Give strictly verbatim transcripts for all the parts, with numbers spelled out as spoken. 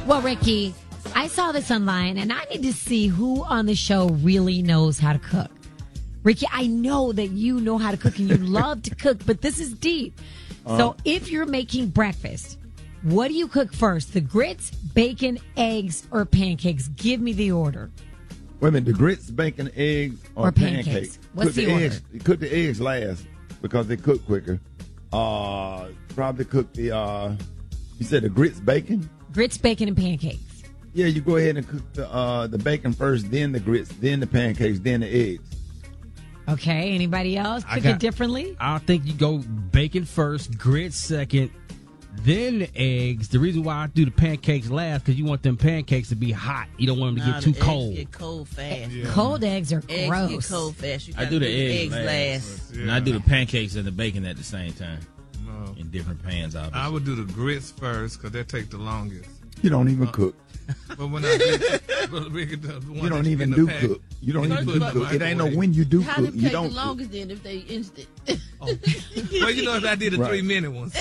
Well, Ricky, I saw this online, and I need to see who on the show really knows how to cook. Ricky, I know that you know how to cook, and you love to cook, but this is deep. Uh, so if you're making breakfast, what do you cook first? The grits, bacon, eggs, or pancakes? Give me the order. Wait a minute, the grits, bacon, eggs, or, or pancakes? pancakes. What's cook the, the order? Eggs, cook the eggs last because they cook quicker. Uh, probably cook the, uh, you said the grits, bacon? Grits, bacon, and pancakes. Yeah, you go ahead and cook the uh, the bacon first, then the grits, then the pancakes, then the eggs. Okay, anybody else cook got, it differently? I think you go bacon first, grits second, then the eggs. The reason why I do the pancakes last because you want them pancakes to be hot. You don't want them to nah, get too the cold. Eggs get cold fast. Yeah. Cold eggs are eggs gross. Eggs get cold fast. You I do the, do the eggs, eggs last, last. yeah. And I do the pancakes and the bacon at the same time. No. In different pans, obviously. I would do the grits first because they take the longest. You don't even uh, cook. But when I did, but Ricky, the one you don't even do pack, cook. You don't even do cook. It ain't no away. when you do How cook. them You take don't the cook. longest then if they instant? Oh. Well, you know if I did the right. three minute ones.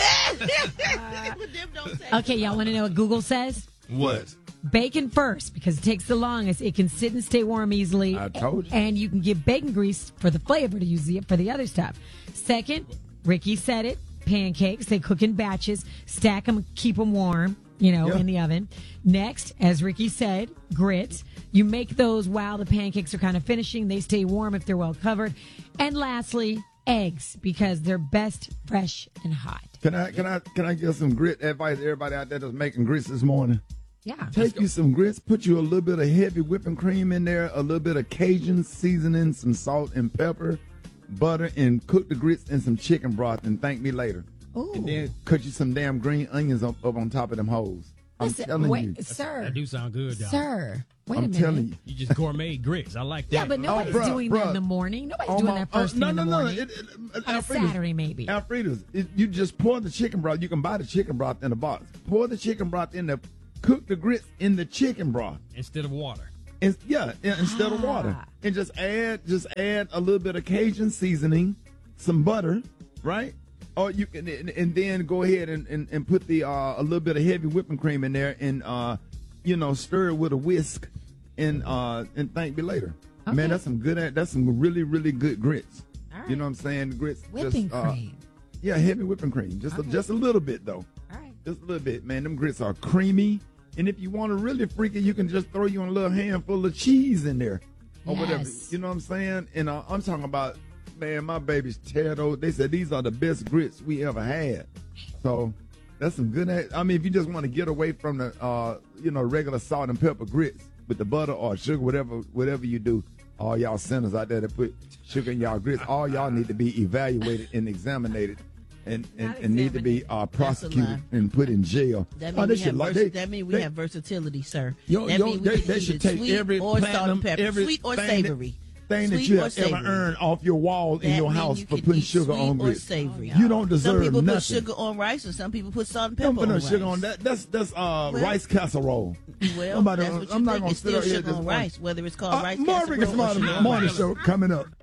Okay, y'all want to know what Google says? What? Bacon first because it takes the longest. It can sit and stay warm easily. I told you. And you can give bacon grease for the flavor to use it for the other stuff. Second, Ricky said it. Pancakes, they cook in batches, stack them, keep them warm, you know, yeah. in the oven. Next, as Ricky said, grits. You make those while the pancakes are kind of finishing. They stay warm if they're well covered. And lastly, eggs, because they're best fresh and hot. Can I can I can I give some grit advice to everybody out there that's making grits this morning? Yeah. Take you some grits, put you a little bit of heavy whipping cream in there, a little bit of Cajun seasoning, some salt and pepper, butter, and cook the grits in some chicken broth and thank me later. Ooh. And then cut you some damn green onions up, up on top of them hoes. I'm Listen, telling wait, you. Sir. That do sound good, dog. Sir. Wait I'm a minute. telling you. You just gourmet grits. I like that. Yeah, but nobody's oh, bruh, doing bruh. that in the morning. Nobody's Oh, doing my, that first oh, no, thing in the no, morning. No, it, it, On a Saturday, maybe. Alfredo's, it, you just pour the chicken broth. You can buy the chicken broth in a box. Pour the chicken broth in the, cook the grits in the chicken broth. Instead of water. And, yeah, instead ah. of water. And just add, just add a little bit of Cajun seasoning, some butter, right? Or you can, and, and then go ahead and, and, and put the uh, a little bit of heavy whipping cream in there, and uh, you know, stir it with a whisk, and uh, and thank me later. Okay. Man, that's some good. That's some really, really good grits. All right. You know what I'm saying? The grits. Whipping just, uh, cream. Yeah, heavy whipping cream. Just Okay. a, just a little bit though. All right. Just a little bit, man. Them grits are creamy, and if you want to really freak it, you can just throw you a little handful of cheese in there, or Yes. whatever. You know what I'm saying? And uh, I'm talking about. Man, my babies tear those. They said these are the best grits we ever had. So that's some good. I mean, if you just want to get away from the, uh, you know, regular salt and pepper grits with the butter or sugar, whatever, whatever you do, all y'all sinners out there that put sugar in y'all grits, all y'all need to be evaluated and examined, and and, and need to be uh, prosecuted and put in jail. That oh, means we, have, like, vers- they, that mean we they, have versatility, sir. Yo, that yo, mean we they, can they eat should it take sweet every or salt platinum, and pepper, every sweet or thing savory. That, thing Sweet that you or have savory. ever earned off your wall in That your mean house you for can putting eat sugar sweet on or grits. savory. You don't deserve Some people nothing. put sugar on rice, and some people put salt and pepper Don't put no on sugar rice. on that. That's that's uh, Well- rice casserole. Well, Somebody- that's what you I'm not think. gonna It's sit still out here sugar just on one- rice, whether it's called Uh, rice Marvin casserole or Morning sugar. morning show coming up.